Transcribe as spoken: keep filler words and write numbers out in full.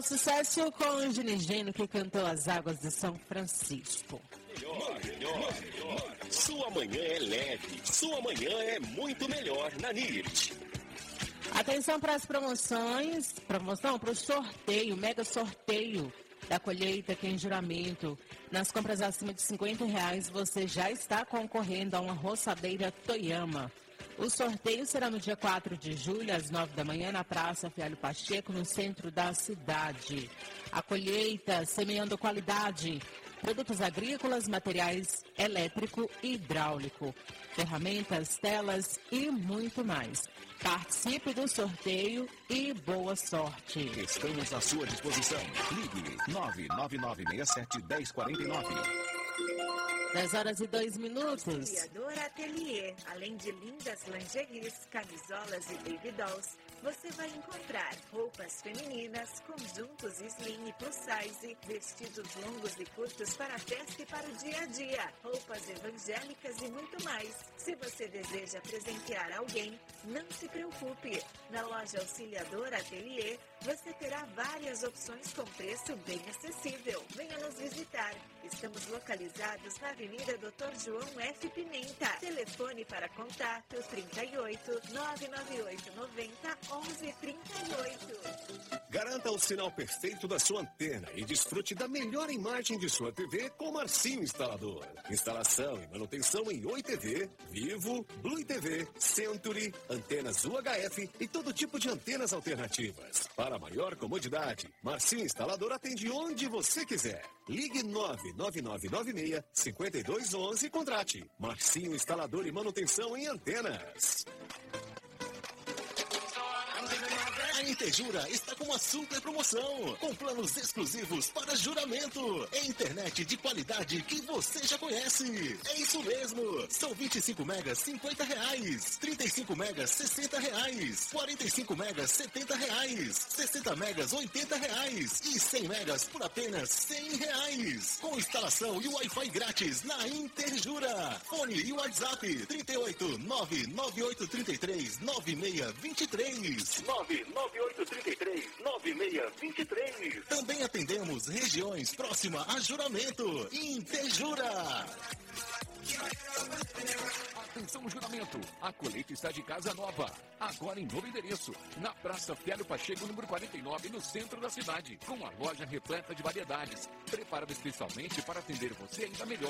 Sucesso com o Ginigeno, que cantou As Águas de São Francisco. Melhor, melhor, melhor. Sua manhã é leve, sua manhã é muito melhor na Nirt. Atenção para as promoções, promoção para o sorteio, mega sorteio da colheita aqui em Juramento. Nas compras acima de cinquenta reais, você já está concorrendo a uma roçadeira Toyama. O sorteio será no dia quatro de julho, às nove da manhã, na Praça Fialho Pacheco, no centro da cidade. A colheita, semeando qualidade, produtos agrícolas, materiais elétrico e hidráulico, ferramentas, telas e muito mais. Participe do sorteio e boa sorte. Estamos à sua disposição. Ligue nove nove nove seis sete um zero quatro nove. dez horas e dois minutos. Auxiliador Atelier. Além de lindas lingeries, camisolas e baby dolls, você vai encontrar roupas femininas, conjuntos slim e plus size, vestidos longos e curtos para a festa e para o dia a dia, roupas evangélicas e muito mais. Se você deseja presentear alguém, não se preocupe. Na loja Auxiliador Atelier, você terá várias opções com preço bem acessível. Venha nos visitar. Estamos localizados na Avenida doutor João F. Pimenta. Telefone para contato trinta e oito, nove nove oito, noventa, onze trinta e oito. Garanta o sinal perfeito da sua antena e desfrute da melhor imagem de sua T V com Marcinho Instalador. Instalação e manutenção em Oi T V, Vivo, Blue T V, Century, antenas U H F e todo tipo de antenas alternativas. Para maior comodidade, Marcinho Instalador atende onde você quiser. Ligue nove nove nove nove seis, cinco dois um um e contrate. Marcinho Instalador e Manutenção em Antenas. A Interjura está com uma super promoção, com planos exclusivos para juramento. É internet de qualidade que você já conhece. É isso mesmo. São vinte e cinco megas, cinquenta reais. trinta e cinco megas, sessenta reais. quarenta e cinco megas, setenta reais. sessenta megas, oitenta reais. E cem megas por apenas cem reais. Com instalação e Wi-Fi grátis na Interjura. Fone e WhatsApp trinta e oito, nove nove oito três três, nove seis dois três. nove nove oito três três, nove seis dois três. Também atendemos regiões próximas a Juramento. Interjura. Atenção, Juramento. A colheita está de casa nova. Agora em novo endereço. Na Praça Fialho Pacheco, número quarenta e nove, no centro da cidade. Com a loja repleta de variedades. Preparada especialmente para atender você ainda melhor.